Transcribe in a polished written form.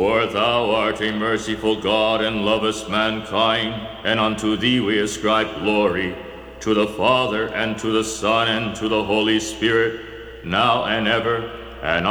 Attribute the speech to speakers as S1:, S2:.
S1: For thou art a merciful God and lovest mankind, and unto thee we ascribe glory, to the Father, and to the Son, and to the Holy Spirit, now and ever, and